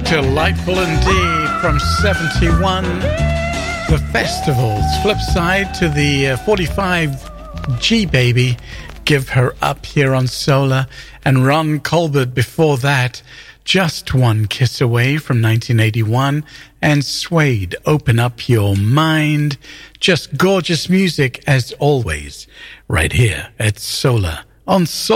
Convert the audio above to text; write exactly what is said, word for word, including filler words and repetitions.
Delightful indeed from seventy-one. The Festivals. Flip side to the uh, forty-five G Baby. Give Her Up here on Solar. And Ron Colbert before that. Just One Kiss Away from nineteen eighty-one. And Suede, Open Up Your Mind. Just gorgeous music as always. Right here at Solar on Solar.